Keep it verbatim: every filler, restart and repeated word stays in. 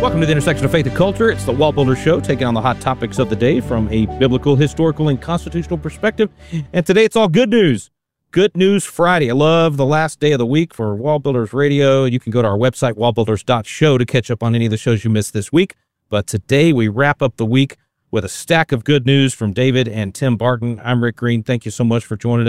Welcome to the intersection of faith and culture. It's the Wall Builder Show, taking on the hot topics of the day from a biblical, historical, and constitutional perspective. And today it's all good news. Good News Friday. I love the last day of the week for Wall Builders Radio. You can go to our website, wall builders dot show, to catch up on any of the shows you missed this week. But today we wrap up the week with a stack of good news from David and Tim Barton. I'm Rick Green. Thank you so much for joining us.